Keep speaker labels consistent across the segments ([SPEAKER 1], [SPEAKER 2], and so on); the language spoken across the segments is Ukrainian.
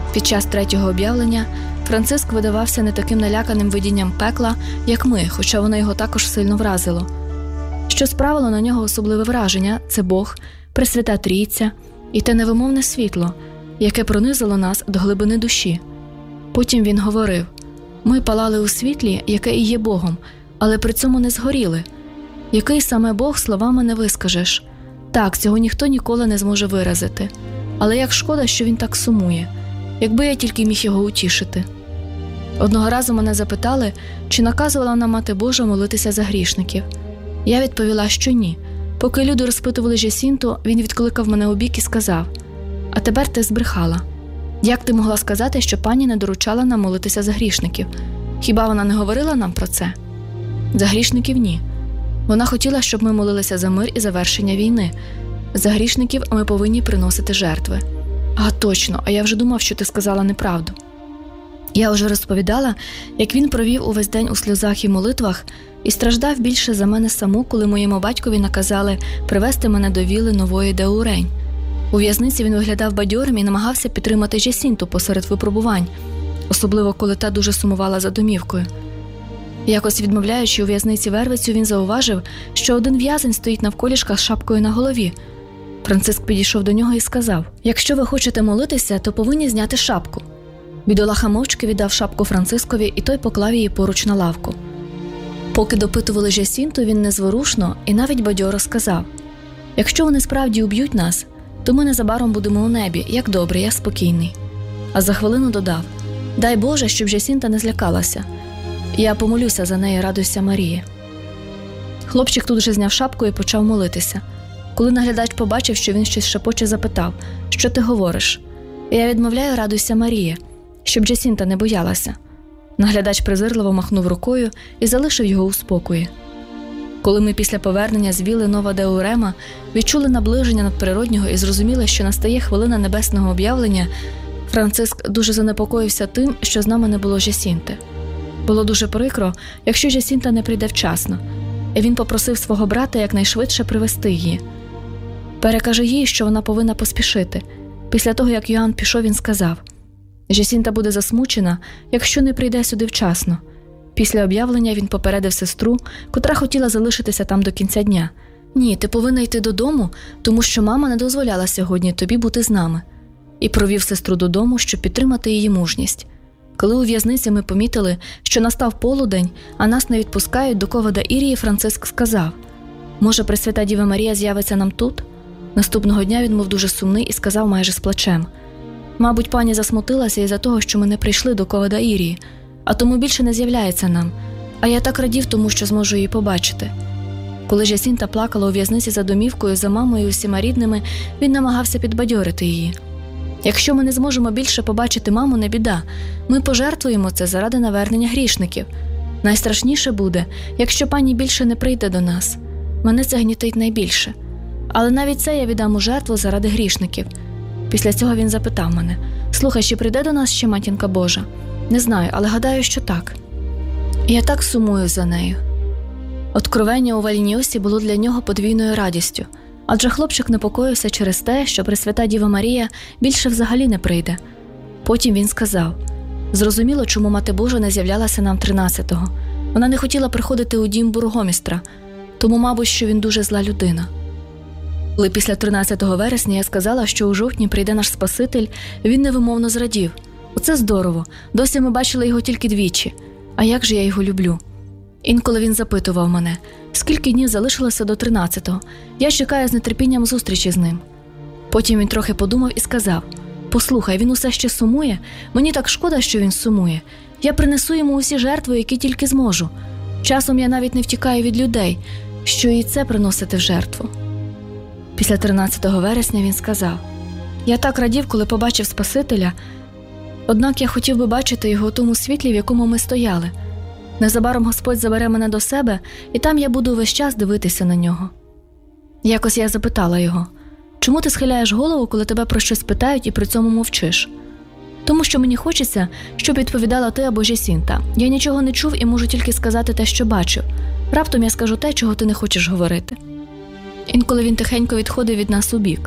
[SPEAKER 1] Під час третього об'явлення Франциск видавався не таким наляканим видінням пекла, як ми, хоча воно його також сильно вразило. Що справило на нього особливе враження – це Бог, Пресвята Трійця і те невимовне світло, яке пронизило нас до глибини душі. Потім він говорив: «Ми палали у світлі, яке і є Богом, але при цьому не згоріли. Який саме Бог словами не вискажеш. Так, цього ніхто ніколи не зможе виразити. Але як шкода, що він так сумує. Якби я тільки міг його утішити». Одного разу мене запитали, чи наказувала нам Мати Божа молитися за грішників. Я відповіла, що ні. Поки люди розпитували Джасінту, він відкликав мене у бік і сказав: «А тепер ти збрехала. Як ти могла сказати, що пані не доручала нам молитися за грішників? Хіба вона не говорила нам про це?» «За грішників – ні. Вона хотіла, щоб ми молилися за мир і завершення війни. За грішників ми повинні приносити жертви». «А точно, а я вже думав, що ти сказала неправду». Я вже розповідала, як він провів увесь день у сльозах і молитвах і страждав більше за мене саму, коли моєму батькові наказали привести мене до вілли Нової Деурень. У в'язниці він виглядав бадьорим і намагався підтримати Джасінту посеред випробувань, особливо коли та дуже сумувала за домівкою. Якось відмовляючи у в'язниці Вервицю, він зауважив, що один в'язень стоїть навколішках з шапкою на голові. Франциск підійшов до нього і сказав: «Якщо ви хочете молитися, то повинні зняти шапку». Бідолаха мовчки віддав шапку Францискові, і той поклав її поруч на лавку. Поки допитували Джасінту, він незворушно і навіть бадьоро сказав: «Якщо вони справді уб'ють нас, то ми незабаром будемо у небі, як добре, я спокійний». А за хвилину додав: «Дай Боже, щоб Джасінта не злякалася. Я помолюся за неї, радуйся Марія». Хлопчик тут же зняв шапку і почав молитися. Коли наглядач побачив, що він щось шепоче, запитав: «Що ти говориш?» «Я відмовляю, радуйся Марія, щоб Джасінта не боялася». Наглядач презирливо махнув рукою і залишив його у спокої. Коли ми після повернення з вілли Нова Деурема відчули наближення надприроднього і зрозуміли, що настає хвилина небесного об'явлення, Франциск дуже занепокоївся тим, що з нами не було Джасінти. Було дуже прикро, якщо Джасінта не прийде вчасно, і він попросив свого брата якнайшвидше привезти її. «Перекажи їй, що вона повинна поспішити». Після того, як Йоанн пішов, він сказав: «Джасінта буде засмучена, якщо не прийде сюди вчасно». Після об'явлення він попередив сестру, котра хотіла залишитися там до кінця дня: «Ні, ти повинна йти додому, тому що мама не дозволяла сьогодні тобі бути з нами». І провів сестру додому, щоб підтримати її мужність. Коли у в'язниці ми помітили, що настав полудень, а нас не відпускають до ковада Ірії, Франциск сказав: «Може, Пресвята Діва Марія з'явиться нам тут?» Наступного дня він був дуже сумний і сказав майже з плачем: «Мабуть, пані засмутилася із-за того, що ми не прийшли до ковада Ірії, а тому більше не з'являється нам, а я так радів тому, що зможу її побачити». Коли Джасінта плакала у в'язниці за домівкою, за мамою і усіма рідними, він намагався підбадьорити її: «Якщо ми не зможемо більше побачити маму, не біда, ми пожертвуємо це заради навернення грішників. Найстрашніше буде, якщо пані більше не прийде до нас. Мене це гнітить найбільше. Але навіть це я віддам у жертву заради грішників». Після цього він запитав мене: «Слухай, чи прийде до нас ще Матінка Божа?» «Не знаю, але гадаю, що так». Я так сумую за нею. Откровення у Вальніосі було для нього подвійною радістю, адже хлопчик непокоївся через те, що Пресвята Діва Марія більше взагалі не прийде. Потім він сказав: «Зрозуміло, чому Мати Божа не з'являлася нам 13-го. Вона не хотіла приходити у дім бургомістра, тому, мабуть, що він дуже зла людина». Коли після 13 вересня я сказала, що у жовтні прийде наш Спаситель, він невимовно зрадів: «Оце здорово, досі ми бачили його тільки двічі. А як же я його люблю». Інколи він запитував мене: «Скільки днів залишилося до 13-го? Я чекаю з нетерпінням зустрічі з ним». Потім він трохи подумав і сказав: «Послухай, він усе ще сумує? Мені так шкода, що він сумує. Я принесу йому усі жертви, які тільки зможу. Часом я навіть не втікаю від людей, що і це приносити в жертву». Після 13 вересня він сказав: «Я так радів, коли побачив Спасителя, однак я хотів би бачити його у тому світлі, в якому ми стояли. Незабаром Господь забере мене до себе, і там я буду весь час дивитися на нього». Якось я запитала його: «Чому ти схиляєш голову, коли тебе про щось питають і при цьому мовчиш?» «Тому що мені хочеться, щоб відповідала ти або Джасінта. Я нічого не чув і можу тільки сказати те, що бачив. Раптом я скажу те, чого ти не хочеш говорити». Інколи він тихенько відходив від нас у бік.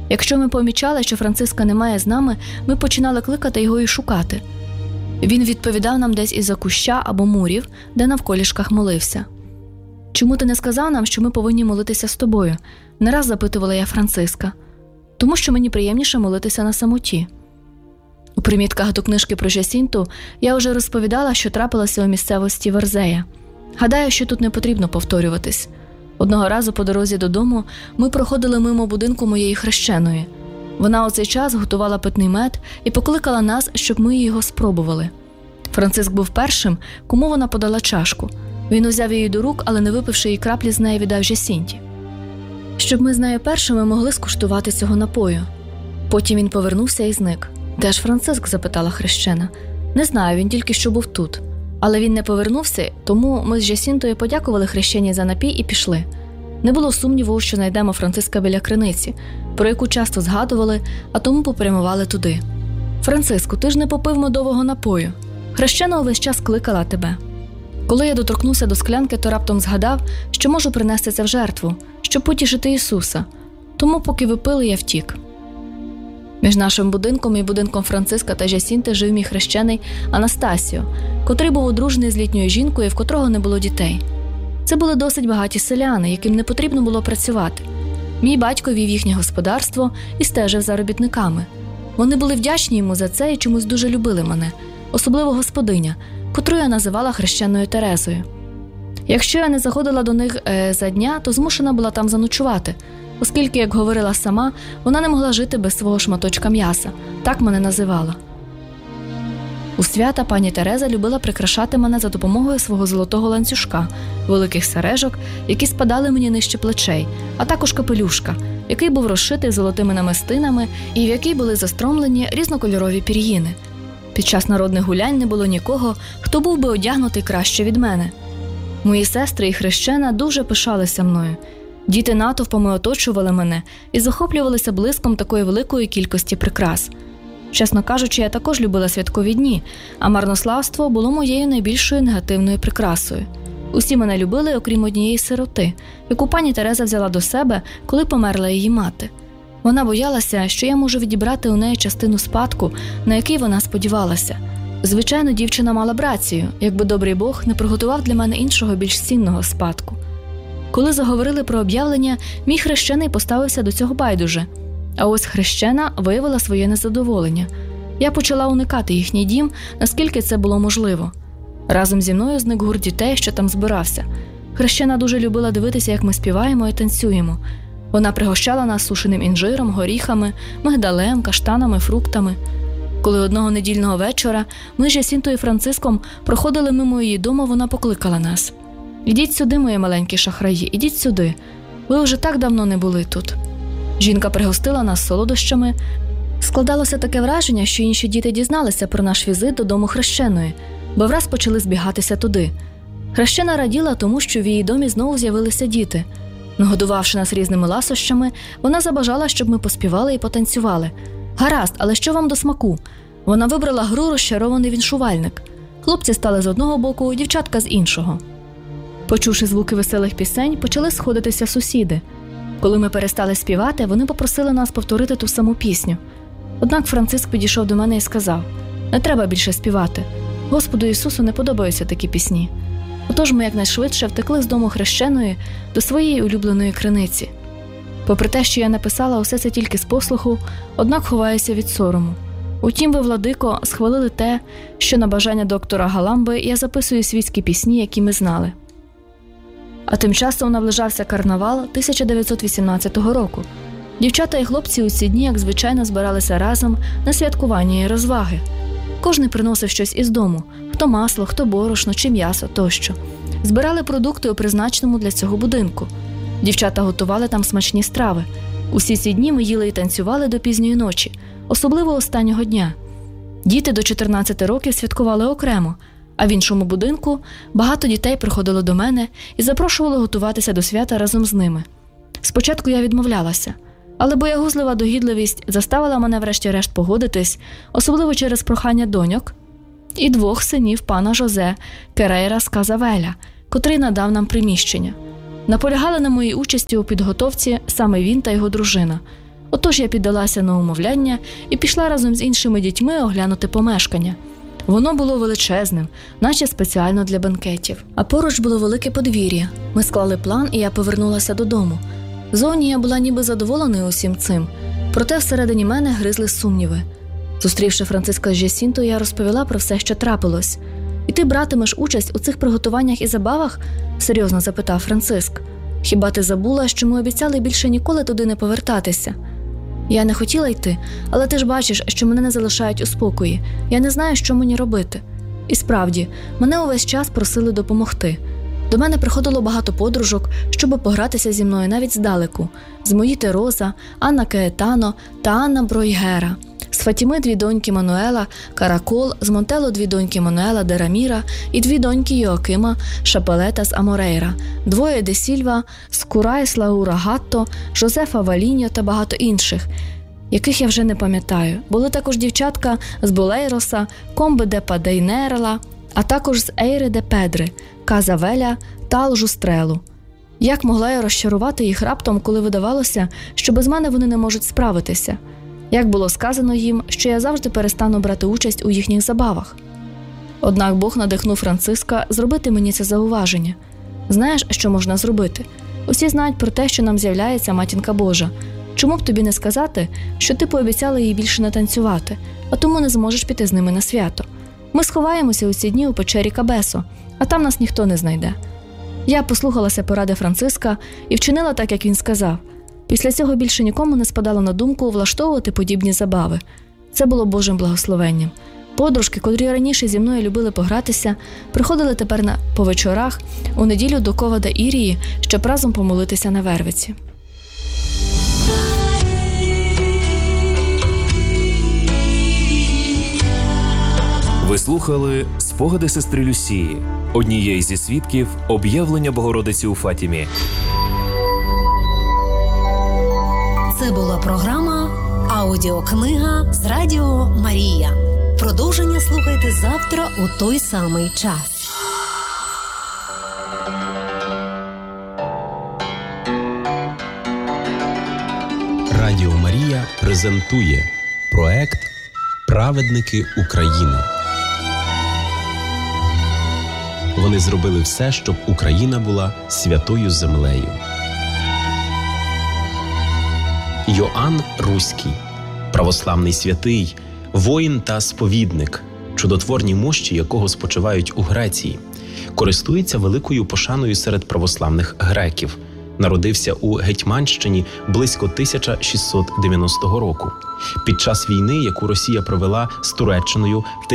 [SPEAKER 1] Якщо ми помічали, що Франциска немає з нами, ми починали кликати його і шукати. Він відповідав нам десь із-за куща або мурів, де навколішках молився. «Чому ти не сказав нам, що ми повинні молитися з тобою?» – не раз запитувала я Франциска. «Тому що мені приємніше молитися на самоті». У примітках до книжки про Джасінту я вже розповідала, що трапилося у місцевості Верзея. Гадаю, що тут не потрібно повторюватись. Одного разу по дорозі додому ми проходили мимо будинку моєї хрещеної. Вона у цей час готувала питний мед і покликала нас, щоб ми його спробували. Франциск був першим, кому вона подала чашку. Він узяв її до рук, але не випивши її краплі, з неї віддав Джасінті. Щоб ми з нею першими могли скуштувати цього напою. Потім він повернувся і зник. «Де ж Франциск?» – запитала хрещена. «Не знаю, він тільки що був тут». Але він не повернувся, тому ми з Джасінтою подякували хрещеній за напій і пішли. Не було сумніву, що знайдемо Франциска біля криниці, про яку часто згадували, а тому попрямували туди. «Франциску, ти ж не попив медового напою. Хрещена увесь час кликала тебе». Коли я доторкнувся до склянки, то раптом згадав, що можу принести це в жертву, щоб потішити Ісуса. Тому, поки ви пили, я втік. Між нашим будинком і будинком Франциска та Джасінти жив мій хрещений Анастасіо, котрий був одружений з літньою жінкою, в котрого не було дітей. Це були досить багаті селяни, яким не потрібно було працювати. Мій батько вів їхнє господарство і стежив за робітниками. Вони були вдячні йому за це і чомусь дуже любили мене, особливо господиня, котру я називала хрещеною Терезою. Якщо я не заходила до них за дня, то змушена була там заночувати, оскільки, як говорила сама, вона не могла жити без свого шматочка м'яса, так мене називала. У свята пані Тереза любила прикрашати мене за допомогою свого золотого ланцюжка, великих сережок, які спадали мені нижче плечей, а також капелюшка, який був розшитий золотими намистинами і в який були застромлені різнокольорові пір'їни. Під час народних гулянь не було нікого, хто був би одягнутий краще від мене. Мої сестри і хрещена дуже пишалися мною. Діти натовпами оточували мене і захоплювалися блиском такої великої кількості прикрас. Чесно кажучи, я також любила святкові дні, а марнославство було моєю найбільшою негативною прикрасою. Усі мене любили, окрім однієї сироти, яку пані Тереза взяла до себе, коли померла її мати. Вона боялася, що я можу відібрати у неї частину спадку, на який вона сподівалася. Звичайно, дівчина мала б рацію, якби добрий Бог не приготував для мене іншого більш цінного спадку. Коли заговорили про об'явлення, мій хрещений поставився до цього байдуже. А ось хрещена виявила своє незадоволення. Я почала уникати їхній дім, наскільки це було можливо. Разом зі мною зник гурт дітей, що там збирався. Хрещена дуже любила дивитися, як ми співаємо і танцюємо. Вона пригощала нас сушеним інжиром, горіхами, мигдалем, каштанами, фруктами. Коли одного недільного вечора ми з Джасінтою і Франциском проходили мимо її дому, вона покликала нас. «Ідіть сюди, мої маленькі шахраї, ідіть сюди. Ви вже так давно не були тут». Жінка пригостила нас солодощами. Складалося таке враження, що інші діти дізналися про наш візит додому хрещеної, бо враз почали збігатися туди. Хрещена раділа тому, що в її домі знову з'явилися діти. Нагодувавши нас різними ласощами, вона забажала, щоб ми поспівали і потанцювали. «Гаразд, але що вам до смаку?» Вона вибрала гру «Розчарований віншувальник». Хлопці стали з одного боку, дівчатка з іншого. Почувши звуки веселих пісень, почали сходитися сусіди. Коли ми перестали співати, вони попросили нас повторити ту саму пісню. Однак Франциск підійшов до мене і сказав: «Не треба більше співати. Господу Ісусу не подобаються такі пісні». Отож ми якнайшвидше втекли з дому хрещеної до своєї улюбленої криниці. Попри те, що я написала усе це тільки з послуху, однак ховаюся від сорому. Утім, ви, владико, схвалили те, що на бажання доктора Галамби я записую світські пісні, які ми знали. А тим часом наближався карнавал 1918 року. Дівчата і хлопці у ці дні, як звичайно, збиралися разом на святкування і розваги. Кожний приносив щось із дому – хто масло, хто борошно чи м'ясо тощо. Збирали продукти у призначеному для цього будинку. Дівчата готували там смачні страви. Усі ці дні ми їли і танцювали до пізньої ночі, особливо останнього дня. Діти до 14 років святкували окремо, а в іншому будинку багато дітей приходило до мене і запрошували готуватися до свята разом з ними. Спочатку я відмовлялася, але боягузлива догідливість заставила мене врешті-решт погодитись, особливо через прохання доньок і двох синів пана Жозе Керейра з Казавеля, котрий надав нам приміщення. Наполягали на моїй участі у підготовці саме він та його дружина. Отож я піддалася на умовляння і пішла разом з іншими дітьми оглянути помешкання. Воно було величезним, наче спеціально для бенкетів. А поруч було велике подвір'я. Ми склали план, і я повернулася додому. Зовні я була ніби задоволеною усім цим, проте всередині мене гризли сумніви. Зустрівши Франциска з Джасінто, я розповіла про все, що трапилось. «І ти братимеш участь у цих приготуваннях і забавах?» – серйозно запитав Франциск. «Хіба ти забула, що ми обіцяли більше ніколи туди не повертатися?» Я не хотіла йти, але ти ж бачиш, що мене не залишають у спокої. Я не знаю, що мені робити. І справді, мене увесь час просили допомогти. До мене приходило багато подружок, щоб погратися зі мною навіть здалеку. З Моїти Роза, Анна Каетано та Анна Бройгера. З Фатіми 2 доньки Мануела Каракол, з Монтело 2 доньки Мануела де Раміра і 2 доньки Йоакима Шапелета з Аморейра, 2 де Сільва, Скурайс Лаура Гатто, Жозефа Валіньо та багато інших, яких я вже не пам'ятаю. Були також дівчатка з Болейроса, Комбе де Падейнерла, а також з Ейре де Педри, Казавеля та Алжустрелу. Як могла я розчарувати їх раптом, коли видавалося, що без мене вони не можуть справитися? Як було сказано їм, що я завжди перестану брати участь у їхніх забавах. Однак Бог надихнув Франциска зробити мені це зауваження. Знаєш, що можна зробити? Усі знають про те, що нам з'являється Матінка Божа. Чому б тобі не сказати, що ти пообіцяла їй більше не танцювати, а тому не зможеш піти з ними на свято? Ми сховаємося у ці дні у печері Кабесо, а там нас ніхто не знайде. Я послухалася поради Франциска і вчинила так, як він сказав. Після цього більше нікому не спадало на думку влаштовувати подібні забави. Це було Божим благословенням. Подружки, котрі раніше зі мною любили погратися, приходили тепер по вечорах у неділю до Ковада Ірії, щоб разом помолитися на Вервиці.
[SPEAKER 2] Ви слухали «Спогади сестри Люсії», однієї зі свідків об'явлення Богородиці у Фатімі.
[SPEAKER 3] Це була програма «Аудіокнига» з Радіо Марія. Продовження слухайте завтра у той самий час.
[SPEAKER 4] Радіо Марія презентує проект «Праведники України». Вони зробили все, щоб Україна була святою землею. Йоанн Руський, православний святий, воїн та сповідник, чудотворні мощі якого спочивають у Греції, користується великою пошаною серед православних греків. Народився у Гетьманщині близько 1690 року. Під час війни, яку Росія провела з Туреччиною в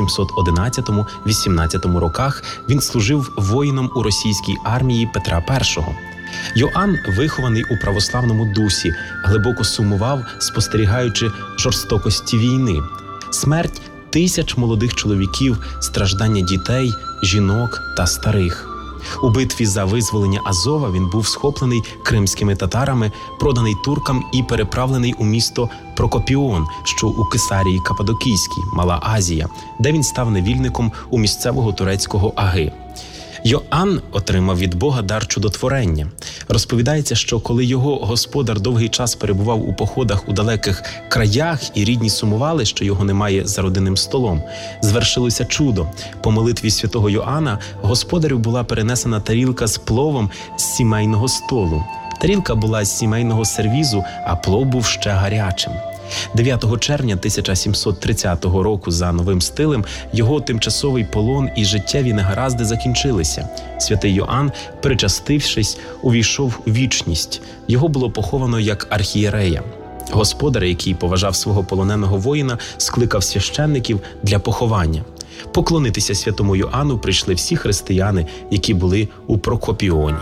[SPEAKER 4] 1711-18 роках, він служив воїном у російській армії Петра І. Йоанн, вихований у православному дусі, глибоко сумував, спостерігаючи жорстокості війни. Смерть тисяч молодих чоловіків, страждання дітей, жінок та старих. У битві за визволення Азова він був схоплений кримськими татарами, проданий туркам і переправлений у місто Прокопіон, що у Кесарії Каппадокійській, Мала Азія, де він став невільником у місцевого турецького аги. Йоанн отримав від Бога дар чудотворення. Розповідається, що коли його господар довгий час перебував у походах у далеких краях і рідні сумували, що його немає за родинним столом, звершилося чудо. По молитві святого Йоанна господарю була перенесена тарілка з пловом з сімейного столу. Тарілка була з сімейного сервізу, а плов був ще гарячим. 9 червня 1730 року за новим стилем його тимчасовий полон і життєві негаразди закінчилися. Святий Йоанн, причастившись, увійшов у вічність. Його було поховано як архієрея. Господар, який поважав свого полоненого воїна, скликав священників для поховання. Поклонитися святому Йоанну прийшли всі християни, які були у Прокопіоні.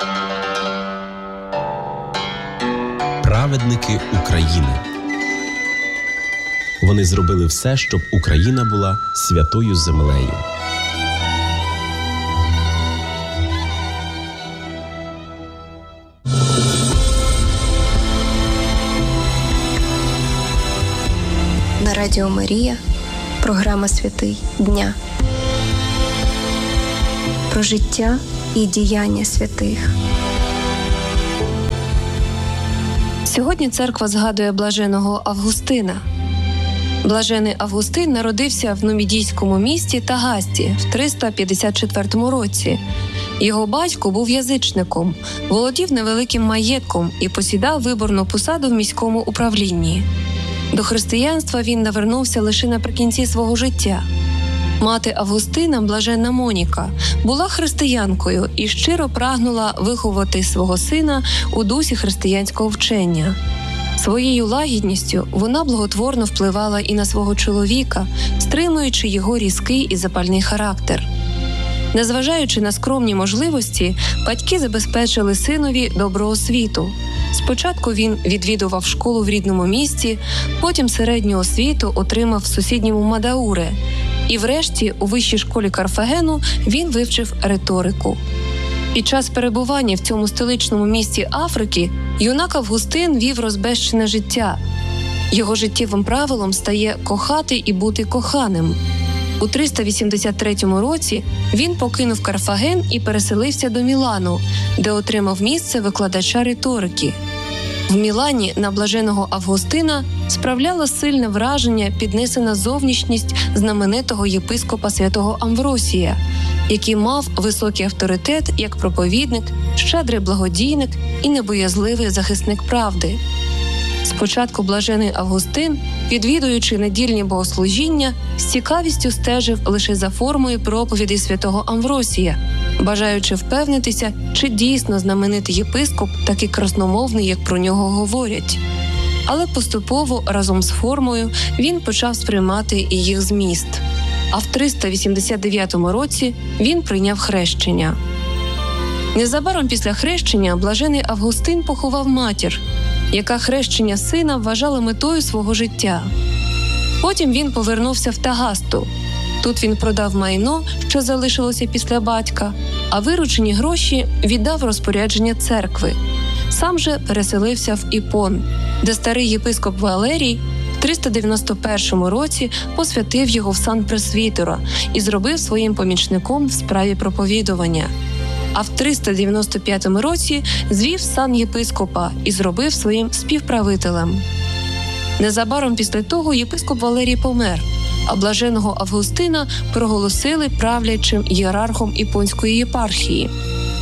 [SPEAKER 4] Праведники України. Вони зробили все, щоб Україна була святою землею.
[SPEAKER 5] На Радіо Марія програма «Святий дня». Про життя і діяння святих.
[SPEAKER 6] Сьогодні церква згадує блаженого Августина. Блажений Августин народився в нумідійському місті Тагасті в 354 році. Його батько був язичником, володів невеликим маєтком і посідав виборну посаду в міському управлінні. До християнства він навернувся лише наприкінці свого життя. Мати Августина, блаженна Моніка, була християнкою і щиро прагнула виховати свого сина у дусі християнського вчення. Своєю лагідністю вона благотворно впливала і на свого чоловіка, стримуючи його різкий і запальний характер. Незважаючи на скромні можливості, батьки забезпечили синові добру освіту. Спочатку він відвідував школу в рідному місті, потім середню освіту отримав в сусідньому Мадауре. І врешті у вищій школі Карфагену він вивчив риторику. Під час перебування в цьому столичному місті Африки юнак Августин вів розбещене життя. Його життєвим правилом стає кохати і бути коханим. У 383 році він покинув Карфаген і переселився до Мілану, де отримав місце викладача риторики. В Мілані на блаженого Августина справляла сильне враження піднесена зовнішність знаменитого єпископа святого Амвросія, який мав високий авторитет як проповідник, щедрий благодійник і небоязливий захисник правди. Спочатку блажений Августин, відвідуючи недільні богослужіння, з цікавістю стежив лише за формою проповідей святого Амвросія, бажаючи впевнитися, чи дійсно знаменитий єпископ такий красномовний, як про нього говорять. Але поступово, разом з формою, він почав сприймати і їх зміст. А в 389 році він прийняв хрещення. Незабаром після хрещення блажений Августин поховав матір, яка хрещення сина вважала метою свого життя. Потім він повернувся в Тагасту. Тут він продав майно, що залишилося після батька, а виручені гроші віддав розпорядження церкви. Сам же переселився в Іпон, де старий єпископ Валерій в 391 році посвятив його в сан пресвітера і зробив своїм помічником в справі проповідування. А в 395 році звів сан єпископа і зробив своїм співправителем. Незабаром після того єпископ Валерій помер, а блаженого Августина проголосили правлячим ієрархом Іпонської єпархії.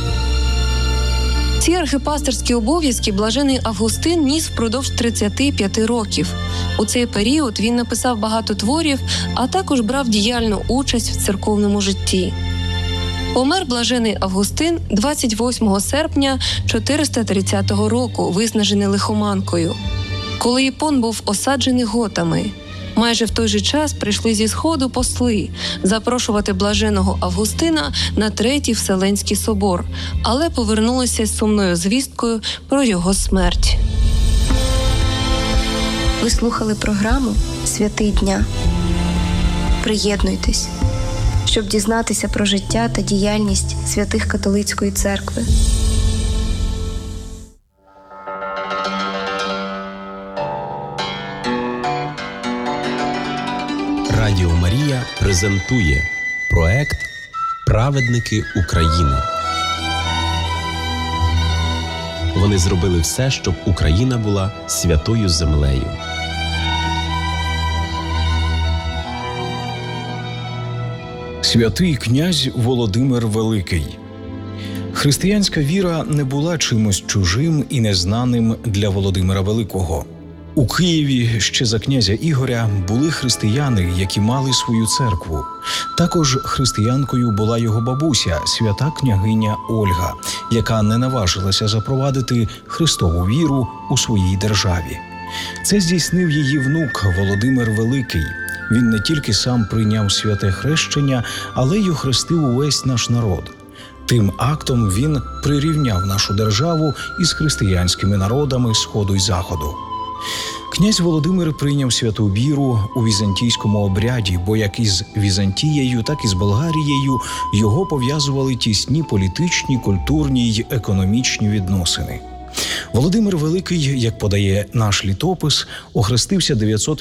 [SPEAKER 6] Ці архипастерські обов'язки блажений Августин ніс впродовж 35 років. У цей період він написав багато творів, а також брав діяльну участь в церковному житті. Помер блажений Августин 28 серпня 430 року, виснажений лихоманкою, коли Іпон був осаджений готами. Майже в той же час прийшли зі Сходу посли запрошувати блаженого Августина на Третій Вселенський собор, але повернулися з сумною звісткою про його смерть.
[SPEAKER 5] Ви слухали програму «Святий дня». Приєднуйтесь, щоб дізнатися про життя та діяльність святих католицької церкви.
[SPEAKER 4] Радіо Марія презентує проект «Праведники України». Вони зробили все, щоб Україна була святою землею.
[SPEAKER 7] Святий князь Володимир Великий. Християнська віра не була чимось чужим і незнаним для Володимира Великого. У Києві ще за князя Ігоря були християни, які мали свою церкву. Також християнкою була його бабуся, свята княгиня Ольга, яка не наважилася запровадити Христову віру у своїй державі. Це здійснив її внук Володимир Великий. Він не тільки сам прийняв святе хрещення, але й охрестив увесь наш народ. Тим актом він прирівняв нашу державу із християнськими народами Сходу й Заходу. Князь Володимир прийняв святу віру у візантійському обряді, бо як із Візантією, так і з Болгарією його пов'язували тісні політичні, культурні й економічні відносини. Володимир Великий, як подає наш літопис, охрестився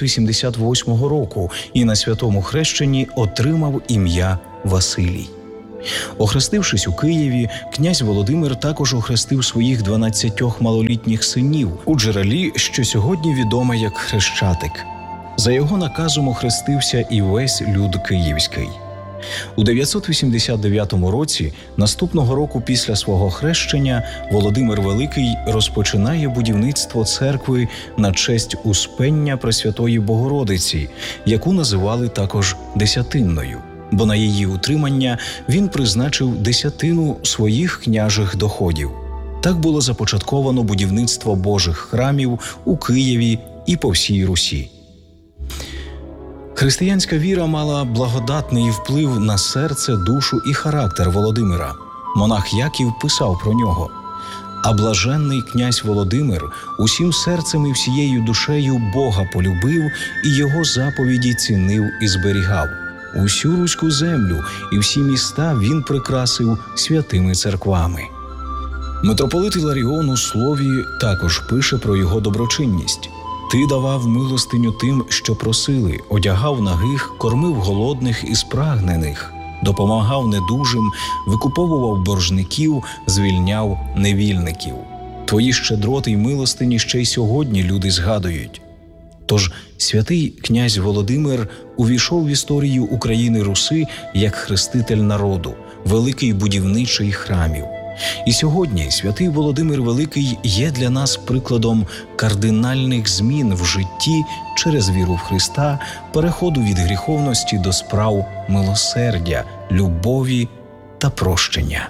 [SPEAKER 7] 988 року і на святому хрещенні отримав ім'я Василій. Охрестившись у Києві, князь Володимир також охрестив своїх 12 малолітніх синів у джерелі, що сьогодні відоме як Хрещатик. За його наказом охрестився і весь люд київський. У 989 році, наступного року після свого хрещення, Володимир Великий розпочинає будівництво церкви на честь Успення Пресвятої Богородиці, яку називали також Десятинною, бо на її утримання він призначив десятину своїх княжих доходів. Так було започатковано будівництво Божих храмів у Києві і по всій Русі. Християнська віра мала благодатний вплив на серце, душу і характер Володимира. Монах Яків писав про нього: «А блаженний князь Володимир усім серцем і всією душею Бога полюбив і його заповіді цінив і зберігав. Усю руську землю і всі міста він прикрасив святими церквами». Митрополит Іларіон у слові також пише про його доброчинність: «Ти давав милостиню тим, що просили, одягав нагих, кормив голодних і спрагнених, допомагав недужим, викуповував боржників, звільняв невільників. Твої щедроти й милостині ще й сьогодні люди згадують». Тож святий князь Володимир увійшов в історію України Руси як хреститель народу, великий будівничий храмів. І сьогодні святий Володимир Великий є для нас прикладом кардинальних змін в житті через віру в Христа, переходу від гріховності до справ милосердя, любові та прощення.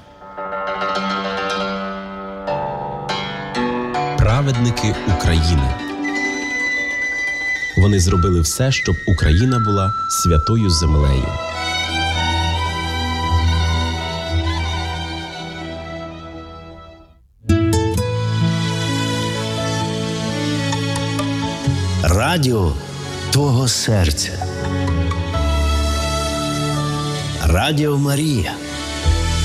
[SPEAKER 4] Праведники України. Вони зробили все, щоб Україна була святою землею.
[SPEAKER 8] Радіо твого серця. Радіо Марія.